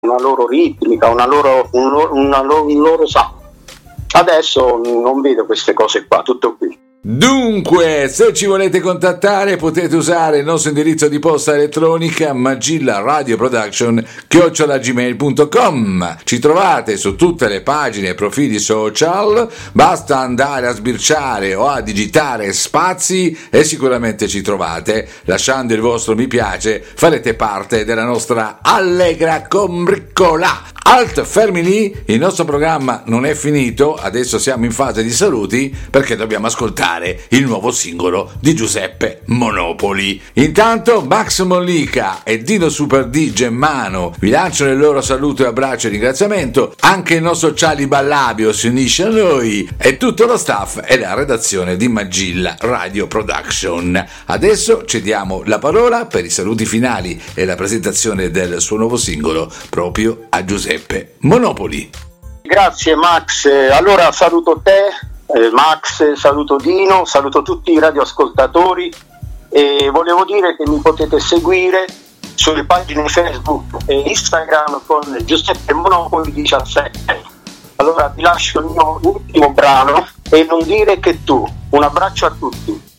una loro ritmica, un loro sound. Adesso non vedo queste cose qua, tutto qui. Dunque, se ci volete contattare potete usare il nostro indirizzo di posta elettronica magillaradioproduction@gmail.com. Ci trovate su tutte le pagine e profili social, basta andare a sbirciare o a digitare spazi e sicuramente ci trovate. Lasciando il vostro mi piace farete parte della nostra allegra combriccola. Alt, fermi lì, il nostro programma non è finito, adesso siamo in fase di saluti perché dobbiamo ascoltare il nuovo singolo di Giuseppe Monopoli. Intanto Max Mollica e Dino Super D Gemmano vi lanciano il loro saluto e abbraccio e ringraziamento. Anche il nostro Charlie Ballabio si unisce a noi e tutto lo staff e la redazione di Magilla Radio Production. Adesso cediamo la parola per i saluti finali e la presentazione del suo nuovo singolo proprio a Giuseppe Monopoli. Grazie Max, allora saluto te Max, saluto Dino, saluto tutti i radioascoltatori e volevo dire che mi potete seguire sulle pagine Facebook e Instagram con Giuseppe Monopoli 17. Allora vi lascio il mio ultimo brano e non dire che tu. Un abbraccio a tutti.